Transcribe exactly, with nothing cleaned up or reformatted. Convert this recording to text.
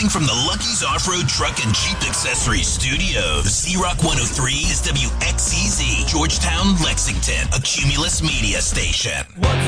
Broadcasting from the Lucky's Off-Road Truck and Jeep Accessories Studios. Z-Rock one oh three is W X C Z, Georgetown, Lexington, a Cumulus media station.